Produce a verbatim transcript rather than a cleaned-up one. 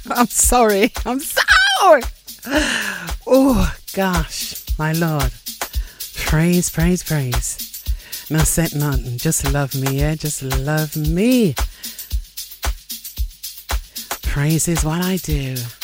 I'm sorry. I'm sorry. Oh, gosh, my Lord. Praise, praise, praise. No said nothing. Just love me, yeah? Just love me. Praise is what I do.